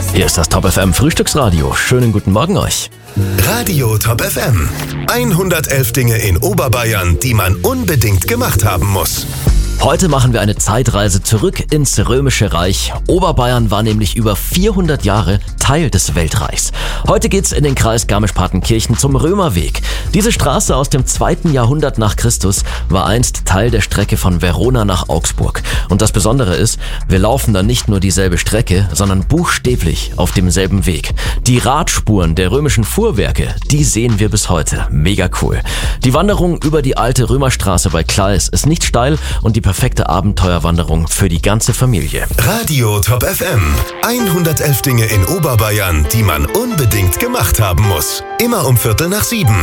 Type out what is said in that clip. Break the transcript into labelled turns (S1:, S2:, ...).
S1: Hier ist das Top FM Frühstücksradio. Schönen guten Morgen euch.
S2: Radio Top FM. 111 Dinge in Oberbayern, die man unbedingt gemacht haben muss.
S1: Heute machen wir eine Zeitreise zurück ins Römische Reich. Oberbayern war nämlich über 400 Jahre Teil des Weltreichs. Heute geht's in den Kreis Garmisch-Partenkirchen zum Römerweg. Diese Straße aus dem 2. Jahrhundert nach Christus war einst Teil der Strecke von Verona nach Augsburg. Und das Besondere ist, wir laufen dann nicht nur dieselbe Strecke, sondern buchstäblich auf demselben Weg. Die Radspuren der römischen Fuhrwerke, die sehen wir bis heute. Mega cool. Die Wanderung über die alte Römerstraße bei Kleis ist nicht steil und die perfekte Abenteuerwanderung für die ganze Familie.
S2: Radio Top FM. 111 Dinge in Oberbayern, die man unbedingt gemacht haben muss. Immer um 6:45.